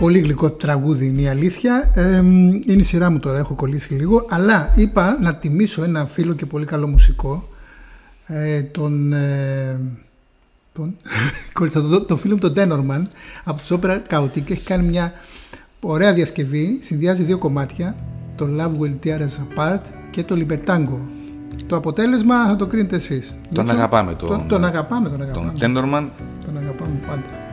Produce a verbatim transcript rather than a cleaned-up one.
πολύ γλυκό τραγούδι είναι η αλήθεια. Ε, είναι η σειρά μου τώρα, έχω κολλήσει λίγο. Αλλά είπα να τιμήσω ένα φίλο και πολύ καλό μουσικό. Ε, τον... Ε, τον κόλλησα το, το φίλο μου τον Τένορμαν από τους Opera Chaotic. Έχει κάνει μια ωραία διασκευή. Συνδυάζει δύο κομμάτια. Το Love Will Tear Us Apart και το Libertango. Το αποτέλεσμα θα το κρίνετε εσείς. Τον αγαπάμε τον, τον, τον αγαπάμε, τον αγαπάμε. Τον Τένορμαν. Τον αγαπάμε πάντα.